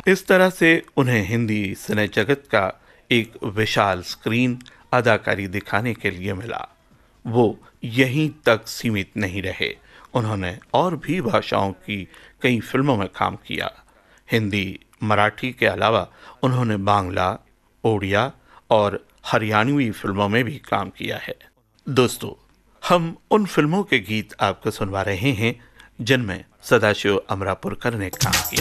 इस तरह से उन्हें हिंदी सिने जगत का एक विशाल स्क्रीन अदाकारी दिखाने के लिए मिला। वो यहीं तक सीमित नहीं रहे, उन्होंने और भी भाषाओं की कई फिल्मों में काम किया। हिंदी, मराठी के अलावा उन्होंने बांग्ला, ओडिया और हरियाणवी फिल्मों में भी काम किया है। दोस्तों, हम उन फिल्मों के गीत आपको सुनवा रहे हैं जिनमें सदाशिव अमरापुरकर ने काम किया।